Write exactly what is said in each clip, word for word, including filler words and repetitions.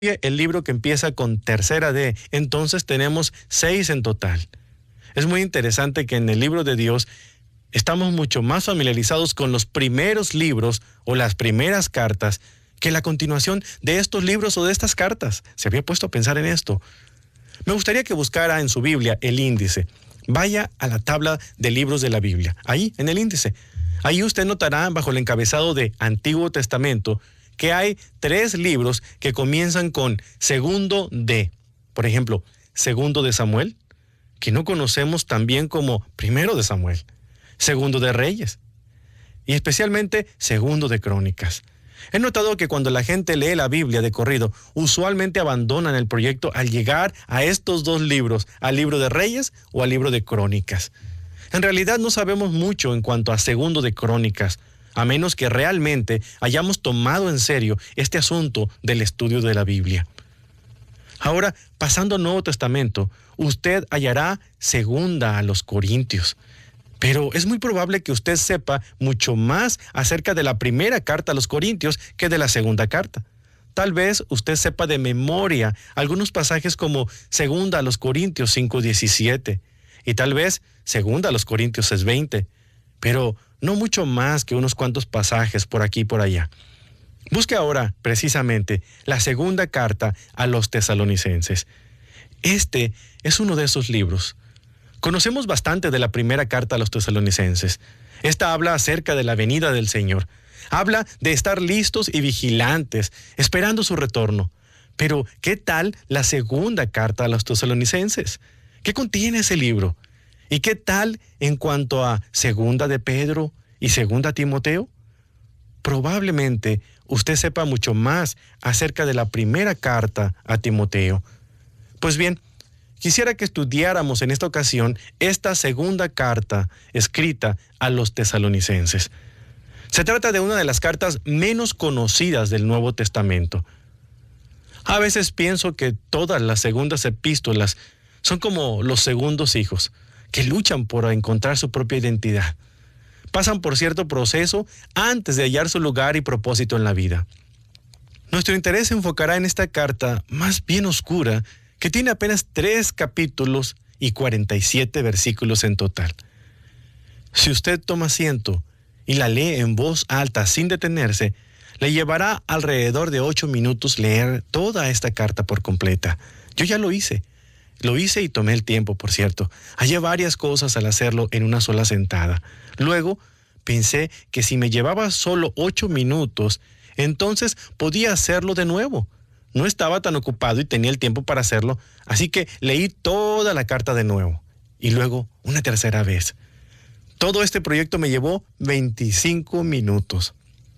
el libro que empieza con tercera D, entonces tenemos seis en total. Es muy interesante que en el libro de Dios estamos mucho más familiarizados con los primeros libros o las primeras cartas que la continuación de estos libros o de estas cartas. ¿Se había puesto a pensar en esto? Me gustaría que buscara en su Biblia el índice. Vaya a la tabla de libros de la Biblia, ahí en el índice. Ahí usted notará bajo el encabezado de Antiguo Testamento que hay tres libros que comienzan con segundo de. Por ejemplo, segundo de Samuel, que no conocemos también como primero de Samuel. Segundo de Reyes y especialmente segundo de Crónicas. He notado que cuando la gente lee la Biblia de corrido, usualmente abandonan el proyecto al llegar a estos dos libros, al libro de Reyes o al libro de Crónicas. En realidad no sabemos mucho en cuanto a segundo de Crónicas, a menos que realmente hayamos tomado en serio este asunto del estudio de la Biblia. Ahora, pasando al Nuevo Testamento, usted hallará segunda a los Corintios. Pero es muy probable que usted sepa mucho más acerca de la primera carta a los Corintios que de la segunda carta. Tal vez usted sepa de memoria algunos pasajes como segunda a los Corintios cinco diecisiete y tal vez segunda a los Corintios seis veinte, pero no mucho más que unos cuantos pasajes por aquí y por allá. Busque ahora, precisamente, la segunda carta a los tesalonicenses. Este es uno de esos libros. Conocemos bastante de la primera carta a los tesalonicenses. Esta habla acerca de la venida del Señor. Habla de estar listos y vigilantes, esperando su retorno. Pero, ¿qué tal la segunda carta a los tesalonicenses? ¿Qué contiene ese libro? ¿Y qué tal en cuanto a segunda de Pedro y segunda Timoteo? Probablemente usted sepa mucho más acerca de la primera carta a Timoteo. Pues bien, quisiera que estudiáramos en esta ocasión esta segunda carta escrita a los tesalonicenses. Se trata de una de las cartas menos conocidas del Nuevo Testamento. A veces pienso que todas las segundas epístolas son como los segundos hijos, que luchan por encontrar su propia identidad. Pasan por cierto proceso antes de hallar su lugar y propósito en la vida. Nuestro interés se enfocará en esta carta más bien oscura, que tiene apenas tres capítulos y cuarenta y siete versículos en total. Si usted toma asiento y la lee en voz alta sin detenerse, le llevará alrededor de ocho minutos leer toda esta carta por completa. Yo ya lo hice. Lo hice y tomé el tiempo, por cierto. Hallé varias cosas al hacerlo en una sola sentada. Luego, pensé que si me llevaba solo ocho minutos, entonces podía hacerlo de nuevo. No estaba tan ocupado y tenía el tiempo para hacerlo, así que leí toda la carta de nuevo. Y luego, una tercera vez. Todo este proyecto me llevó veinticinco minutos.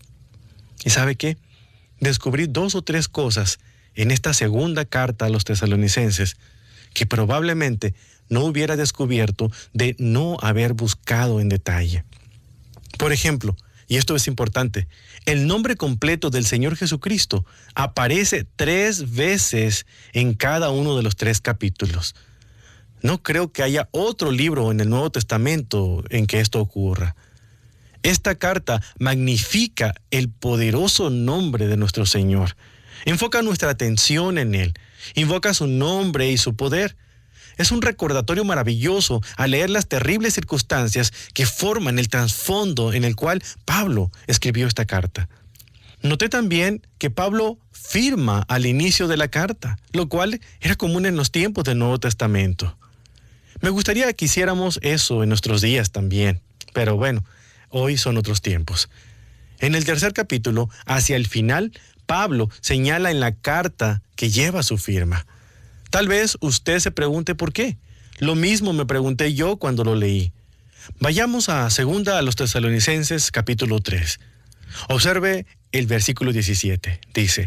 ¿Y sabe qué? Descubrí dos o tres cosas en esta segunda carta a los tesalonicenses que probablemente no hubiera descubierto de no haber buscado en detalle. Por ejemplo, y esto es importante, el nombre completo del Señor Jesucristo aparece tres veces en cada uno de los tres capítulos. No creo que haya otro libro en el Nuevo Testamento en que esto ocurra. Esta carta magnifica el poderoso nombre de nuestro Señor. Enfoca nuestra atención en Él. Invoca su nombre y su poder. Es un recordatorio maravilloso al leer las terribles circunstancias que forman el trasfondo en el cual Pablo escribió esta carta. Noté también que Pablo firma al inicio de la carta, lo cual era común en los tiempos del Nuevo Testamento. Me gustaría que hiciéramos eso en nuestros días también, pero bueno, hoy son otros tiempos. En el tercer capítulo, hacia el final, Pablo señala en la carta que lleva su firma. Tal vez usted se pregunte por qué. Lo mismo me pregunté yo cuando lo leí. Vayamos a segunda a los tesalonicenses capítulo tres. Observe el versículo diecisiete. Dice: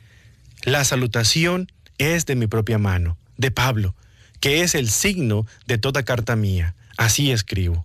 la salutación es de mi propia mano, de Pablo, que es el signo de toda carta mía. Así escribo.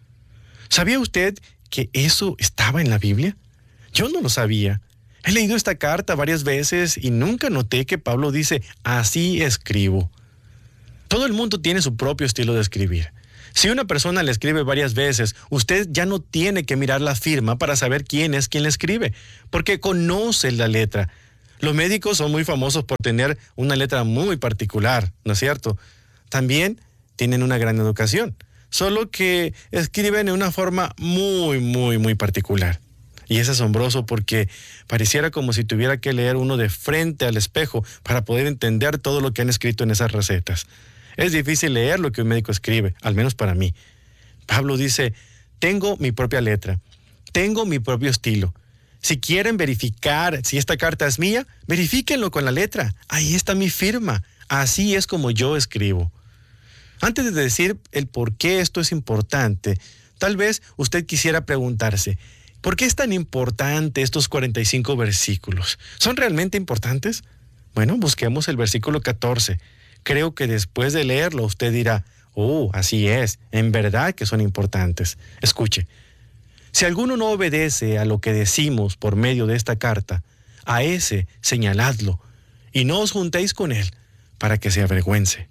¿Sabía usted que eso estaba en la Biblia? Yo no lo sabía. He leído esta carta varias veces y nunca noté que Pablo dice, así escribo. Todo el mundo tiene su propio estilo de escribir. Si una persona le escribe varias veces, usted ya no tiene que mirar la firma para saber quién es quien le escribe, porque conoce la letra. Los médicos son muy famosos por tener una letra muy particular, ¿no es cierto? También tienen una gran educación, solo que escriben de una forma muy, muy, muy particular. Y es asombroso porque pareciera como si tuviera que leer uno de frente al espejo para poder entender todo lo que han escrito en esas recetas. Es difícil leer lo que un médico escribe, al menos para mí. Pablo dice, tengo mi propia letra, tengo mi propio estilo. Si quieren verificar si esta carta es mía, verifíquenlo con la letra. Ahí está mi firma. Así es como yo escribo. Antes de decir el por qué esto es importante, tal vez usted quisiera preguntarse, ¿por qué es tan importante estos cuarenta y cinco versículos? ¿Son realmente importantes? Bueno, busquemos el versículo catorce. Creo que después de leerlo usted dirá, oh, así es, en verdad que son importantes. Escuche. Si alguno no obedece a lo que decimos por medio de esta carta, a ese señaladlo, y no os juntéis con él, para que se avergüence.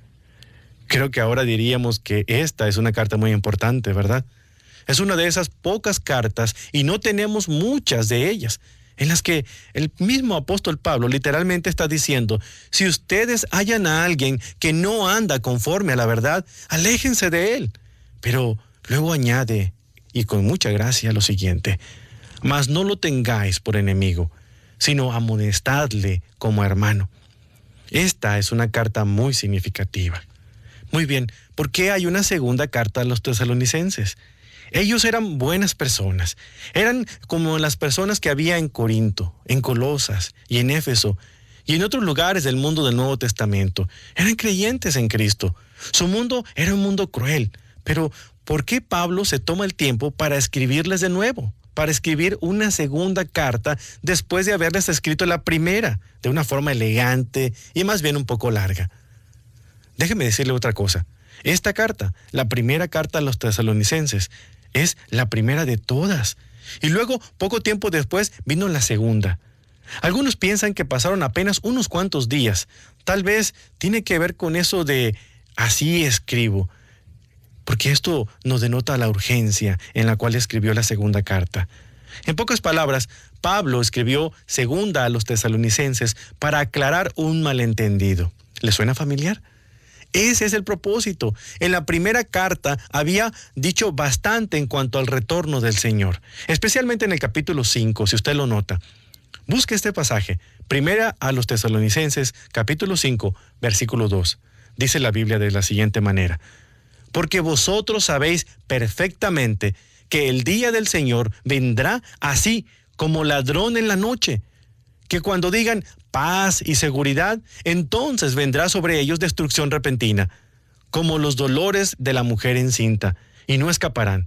Creo que ahora diríamos que esta es una carta muy importante, ¿verdad? Es una de esas pocas cartas, y no tenemos muchas de ellas, en las que el mismo apóstol Pablo literalmente está diciendo, si ustedes hallan a alguien que no anda conforme a la verdad, aléjense de él. Pero luego añade, y con mucha gracia, lo siguiente, mas no lo tengáis por enemigo, sino amonestadle como hermano. Esta es una carta muy significativa. Muy bien, ¿por qué hay una segunda carta a los tesalonicenses? Ellos eran buenas personas, eran como las personas que había en Corinto, en Colosas y en Éfeso y en otros lugares del mundo del Nuevo Testamento. Eran creyentes en Cristo. Su mundo era un mundo cruel, pero ¿por qué Pablo se toma el tiempo para escribirles de nuevo? Para escribir una segunda carta después de haberles escrito la primera, de una forma elegante y más bien un poco larga. Déjeme decirle otra cosa. Esta carta, la primera carta a los tesalonicenses, es la primera de todas. Y luego, poco tiempo después, vino la segunda. Algunos piensan que pasaron apenas unos cuantos días. Tal vez tiene que ver con eso de así escribo, porque esto nos denota la urgencia en la cual escribió la segunda carta. En pocas palabras, Pablo escribió segunda a los tesalonicenses para aclarar un malentendido. ¿Le suena familiar? Ese es el propósito. En la primera carta había dicho bastante en cuanto al retorno del Señor, especialmente en el capítulo cinco, si usted lo nota. Busque este pasaje, primera a los tesalonicenses, capítulo cinco, versículo dos. Dice la Biblia de la siguiente manera, porque vosotros sabéis perfectamente que el día del Señor vendrá así como ladrón en la noche, que cuando digan paz y seguridad, entonces vendrá sobre ellos destrucción repentina, como los dolores de la mujer encinta, y no escaparán.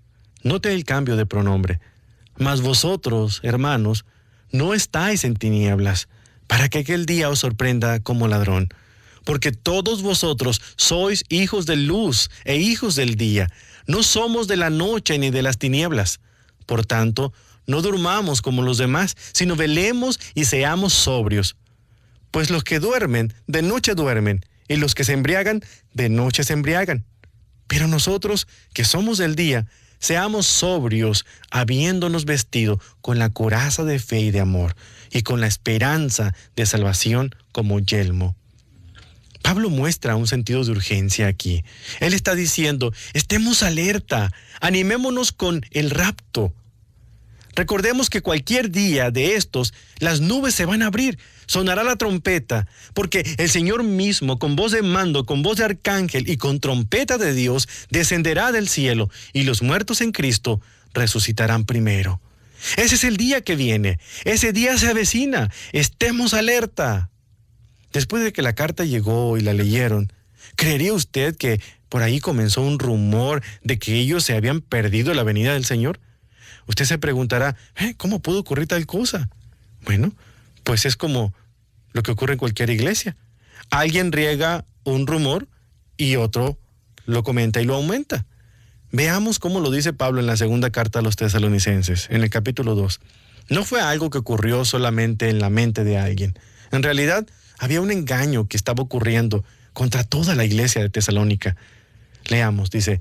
Note el cambio de pronombre. Mas vosotros, hermanos, no estáis en tinieblas, para que aquel día os sorprenda como ladrón. Porque todos vosotros sois hijos de luz e hijos del día. No somos de la noche ni de las tinieblas. Por tanto, no durmamos como los demás, sino velemos y seamos sobrios. Pues los que duermen, de noche duermen, y los que se embriagan, de noche se embriagan. Pero nosotros, que somos del día, seamos sobrios, habiéndonos vestido con la coraza de fe y de amor, y con la esperanza de salvación como yelmo. Pablo muestra un sentido de urgencia aquí. Él está diciendo, estemos alerta, animémonos con el rapto. Recordemos que cualquier día de estos, las nubes se van a abrir, sonará la trompeta, porque el Señor mismo, con voz de mando, con voz de arcángel y con trompeta de Dios, descenderá del cielo, y los muertos en Cristo resucitarán primero. Ese es el día que viene, ese día se avecina, estemos alerta. Después de que la carta llegó y la leyeron, ¿creería usted que por ahí comenzó un rumor de que ellos se habían perdido la venida del Señor? Usted se preguntará, ¿eh? ¿Cómo pudo ocurrir tal cosa? Bueno, pues es como lo que ocurre en cualquier iglesia. Alguien riega un rumor y otro lo comenta y lo aumenta. Veamos cómo lo dice Pablo en la segunda carta a los tesalonicenses, en el capítulo dos. No fue algo que ocurrió solamente en la mente de alguien. En realidad, había un engaño que estaba ocurriendo contra toda la iglesia de Tesalónica. Leamos, dice,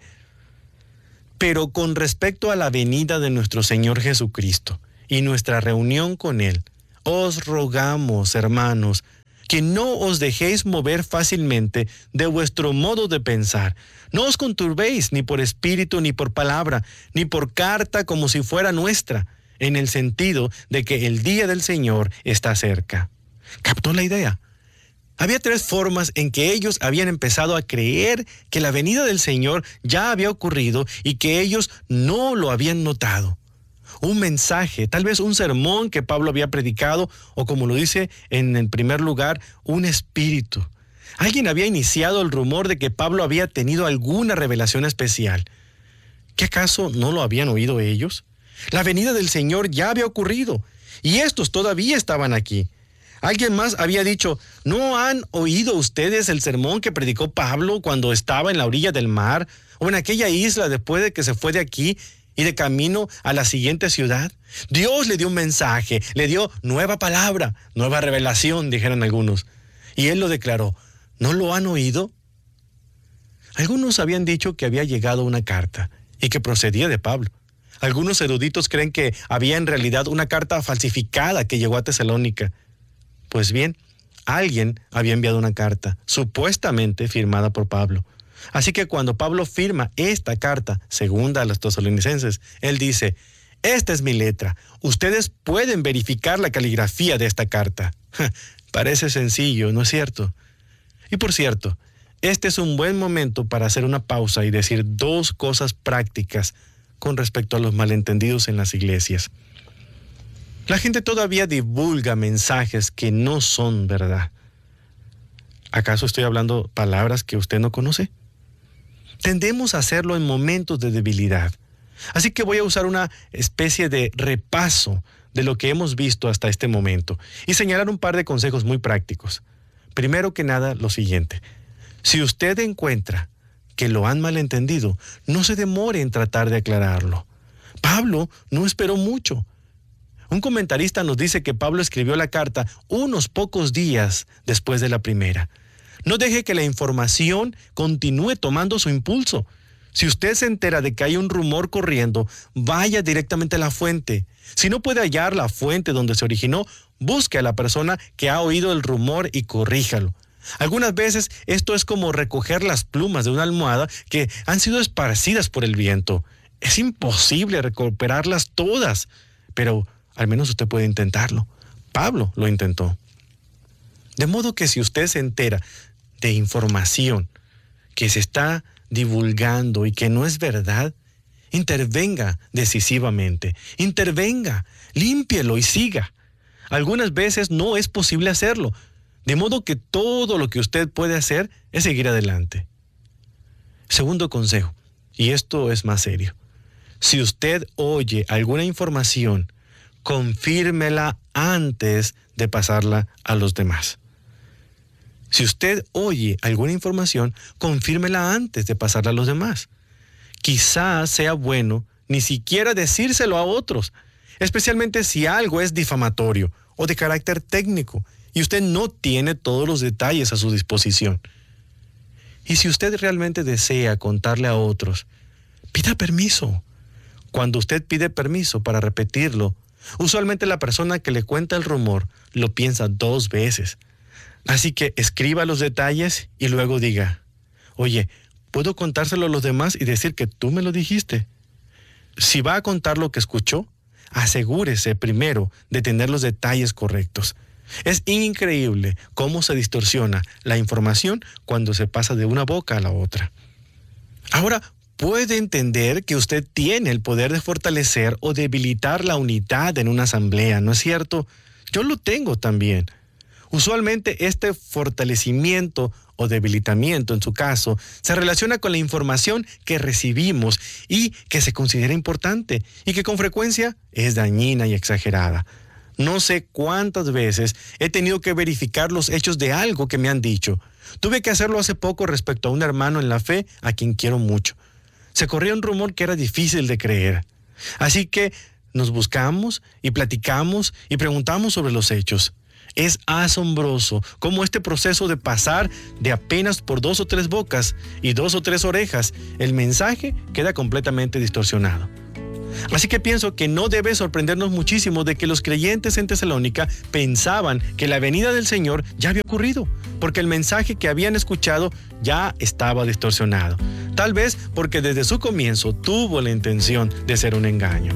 pero con respecto a la venida de nuestro Señor Jesucristo y nuestra reunión con Él, Os rogamos, hermanos, que no os dejéis mover fácilmente de vuestro modo de pensar. No os conturbéis ni por espíritu, ni por palabra, ni por carta como si fuera nuestra, en el sentido de que el día del Señor está cerca. ¿Captó la idea? Había tres formas en que ellos habían empezado a creer que la venida del Señor ya había ocurrido y que ellos no lo habían notado. Un mensaje, tal vez un sermón que Pablo había predicado, o como lo dice en el primer lugar, un espíritu. Alguien había iniciado el rumor de que Pablo había tenido alguna revelación especial. ¿Qué acaso no lo habían oído ellos? La venida del Señor ya había ocurrido, y estos todavía estaban aquí. Alguien más había dicho, ¿no han oído ustedes el sermón que predicó Pablo cuando estaba en la orilla del mar, o en aquella isla después de que se fue de aquí y de camino a la siguiente ciudad? Dios le dio un mensaje, le dio nueva palabra, nueva revelación, dijeron algunos. Y él lo declaró. ¿No lo han oído? Algunos habían dicho que había llegado una carta y que procedía de Pablo. Algunos eruditos creen que había en realidad una carta falsificada que llegó a Tesalónica. Pues bien, alguien había enviado una carta, supuestamente firmada por Pablo. Así que cuando Pablo firma esta carta, segunda a los tesalonicenses, él dice, esta es mi letra, ustedes pueden verificar la caligrafía de esta carta. Parece sencillo, ¿no es cierto? Y por cierto, este es un buen momento para hacer una pausa y decir dos cosas prácticas con respecto a los malentendidos en las iglesias. La gente todavía divulga mensajes que no son verdad. ¿Acaso estoy hablando palabras que usted no conoce? Tendemos a hacerlo en momentos de debilidad. Así que voy a usar una especie de repaso de lo que hemos visto hasta este momento y señalar un par de consejos muy prácticos. Primero que nada, lo siguiente. Si usted encuentra que lo han malentendido, no se demore en tratar de aclararlo. Pablo no esperó mucho. Un comentarista nos dice que Pablo escribió la carta unos pocos días después de la primera. No deje que la información continúe tomando su impulso. Si usted se entera de que hay un rumor corriendo, vaya directamente a la fuente. Si no puede hallar la fuente donde se originó, busque a la persona que ha oído el rumor y corríjalo. Algunas veces esto es como recoger las plumas de una almohada que han sido esparcidas por el viento. Es imposible recuperarlas todas, pero al menos usted puede intentarlo. Pablo lo intentó. De modo que si usted se entera de información que se está divulgando y que no es verdad, intervenga decisivamente, intervenga, límpielo y siga. Algunas veces no es posible hacerlo, de modo que todo lo que usted puede hacer es seguir adelante. Segundo consejo, y esto es más serio. Si usted oye alguna información, confírmela antes de pasarla a los demás. Si usted oye alguna información, confírmela antes de pasarla a los demás. Quizás sea bueno ni siquiera decírselo a otros, especialmente si algo es difamatorio o de carácter técnico y usted no tiene todos los detalles a su disposición. Y si usted realmente desea contarle a otros, pida permiso. Cuando usted pide permiso para repetirlo, usualmente la persona que le cuenta el rumor lo piensa dos veces. Así que escriba los detalles y luego diga, oye, ¿puedo contárselo a los demás y decir que tú me lo dijiste? Si va a contar lo que escuchó, asegúrese primero de tener los detalles correctos. Es increíble cómo se distorsiona la información cuando se pasa de una boca a la otra. Ahora, puede entender que usted tiene el poder de fortalecer o debilitar la unidad en una asamblea, ¿no es cierto? Yo lo tengo también. Usualmente este fortalecimiento o debilitamiento, en su caso, se relaciona con la información que recibimos y que se considera importante y que con frecuencia es dañina y exagerada. No sé cuántas veces he tenido que verificar los hechos de algo que me han dicho. Tuve que hacerlo hace poco respecto a un hermano en la fe a quien quiero mucho. Se corría un rumor que era difícil de creer. Así que nos buscamos y platicamos y preguntamos sobre los hechos. Es asombroso cómo este proceso de pasar de apenas por dos o tres bocas y dos o tres orejas, el mensaje queda completamente distorsionado. Así que pienso que no debe sorprendernos muchísimo de que los creyentes en Tesalónica pensaban que la venida del Señor ya había ocurrido, porque el mensaje que habían escuchado ya estaba distorsionado. Tal vez porque desde su comienzo tuvo la intención de ser un engaño.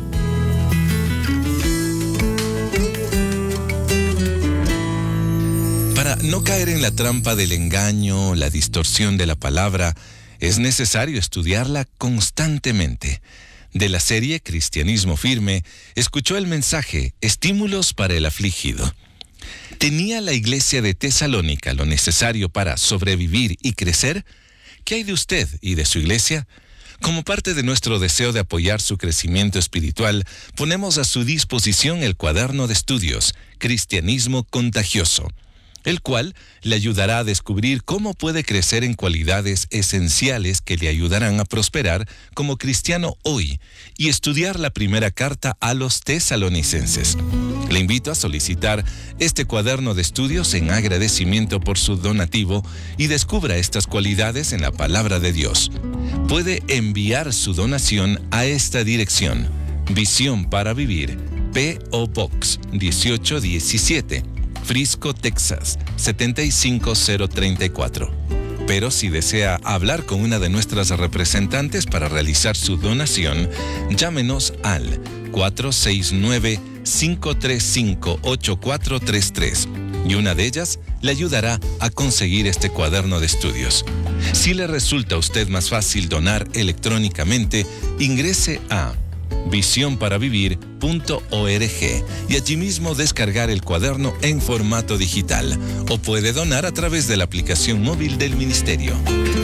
Para no caer en la trampa del engaño, la distorsión de la palabra, es necesario estudiarla constantemente. De la serie Cristianismo Firme, escuchó el mensaje Estímulos para el afligido. ¿Tenía la iglesia de Tesalónica lo necesario para sobrevivir y crecer? ¿Qué hay de usted y de su iglesia? Como parte de nuestro deseo de apoyar su crecimiento espiritual, ponemos a su disposición el cuaderno de estudios Cristianismo Contagioso, el cual le ayudará a descubrir cómo puede crecer en cualidades esenciales que le ayudarán a prosperar como cristiano hoy y estudiar la primera carta a los tesalonicenses. Le invito a solicitar este cuaderno de estudios en agradecimiento por su donativo y descubra estas cualidades en la palabra de Dios. Puede enviar su donación a esta dirección: Visión para Vivir, P O Box dieciocho diecisiete, Frisco, Texas, setenta y cinco cero treinta y cuatro. Pero si desea hablar con una de nuestras representantes para realizar su donación, llámenos al cuatro seis nueve, cinco tres cinco, ocho cuatro tres tres y una de ellas le ayudará a conseguir este cuaderno de estudios. Si le resulta a usted más fácil donar electrónicamente, ingrese a visión para vivir punto org y allí mismo descargar el cuaderno en formato digital, o puede donar a través de la aplicación móvil del ministerio.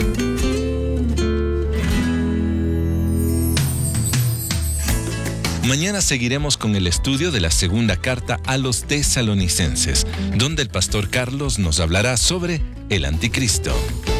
Mañana seguiremos con el estudio de la segunda carta a los tesalonicenses, donde el pastor Carlos nos hablará sobre el anticristo.